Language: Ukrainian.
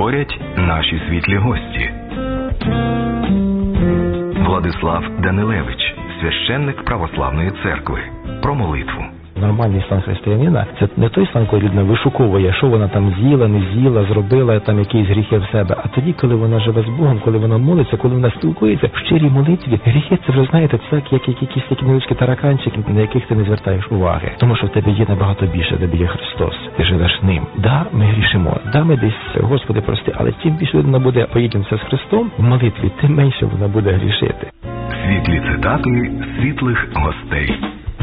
говорять наші світлі гості. Владислав Данилевич, священник Православної церкви. Про молитву. Нормальний стан християнина – це не той стан, коли людина вишуковує, що вона там з'їла, не з'їла, зробила там якісь гріхи в себе. А тоді, коли вона живе з Богом, коли вона молиться, коли вона спілкується в щирій молитві, гріхи – це вже, знаєте, це як якісь такі невеличкі тараканчики, на яких ти не звертаєш уваги. Тому що в тебе є набагато більше, де є Христос. Ти живеш ним. Да, ми грішимо. Да, ми десь, Господи, прости, але чим більше людина буде поєднатися з Христом в молитві, тим менше вона буде грішити. Світлі цитати світлих гостей.